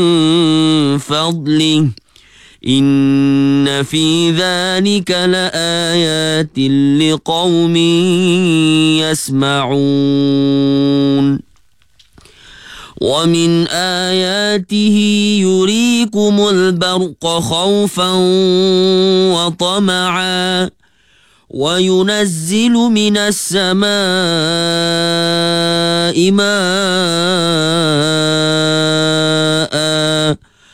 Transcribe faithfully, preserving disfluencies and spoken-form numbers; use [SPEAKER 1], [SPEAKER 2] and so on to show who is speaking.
[SPEAKER 1] فضله إن في ذلك لآيات لقوم يسمعون ومن آياته يريكم البرق خوفا وطمعا وينزل من السماء ماء